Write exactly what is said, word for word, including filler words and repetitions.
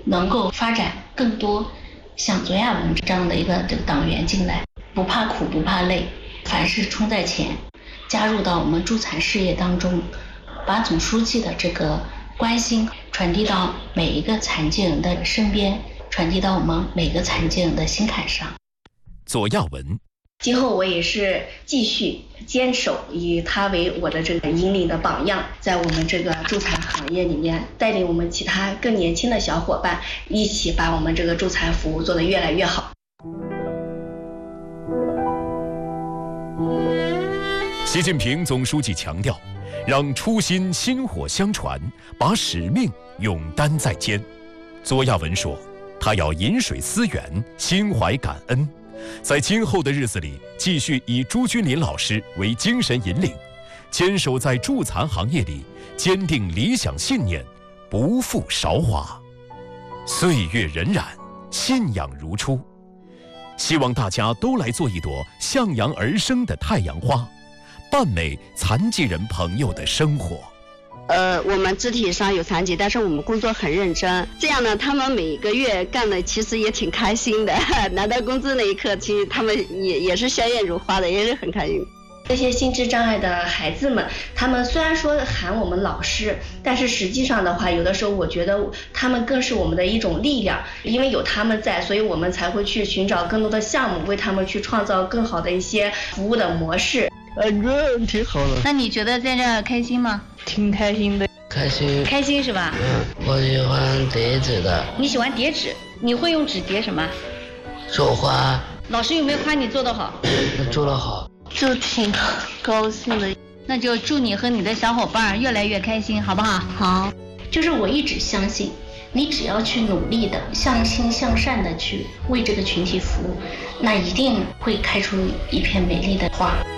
能够发展更多像左亚文这样的一个这个党员进来，不怕苦不怕累，凡事冲在前，加入到我们助残事业当中，把总书记的这个关心传递到每一个残疾人的身边，传递到我们每个残疾人的心坎上。 左亚文， 今后我也是继续坚守以他为我的这个引领的榜样，在我们这个助残行业里面，带领我们其他更年轻的小伙伴，一起把我们这个助残服务做得越来越好。 习近平总书记强调，让初心薪火相传，把使命永担在肩。左亚文说，他要饮水思源，心怀感恩，在今后的日子里，继续以朱君林老师为精神引领，坚守在助残行业里，坚定理想信念，不负韶华。岁月荏苒，信仰如初，希望大家都来做一朵向阳而生的太阳花，伴美残疾人朋友的生活。 呃，我们肢体上有残疾，但是我们工作很认真，这样呢，他们每个月干的其实也挺开心的，拿到工资那一刻，其实他们也也是笑靥如花的，也是很开心。 这些心智障碍的孩子们，他们虽然说喊我们老师，但是实际上的话，有的时候我觉得他们更是我们的一种力量，因为有他们在，所以我们才会去寻找更多的项目，为他们去创造更好的一些服务的模式。 呃，这挺好的。 那你觉得在这儿开心吗？ 挺开心的。 开心。 开心是吧？ 嗯，我喜欢叠纸的。 你喜欢叠纸？你会用纸叠什么？ 绣花。 老师有没有夸你做得好？ 做得好。 就挺高兴的。 那就祝你和你的小伙伴越来越开心，好不好？ 好。 就是我一直相信，你只要去努力的、向心向善的去为这个群体服务，那一定会开出一片美丽的花。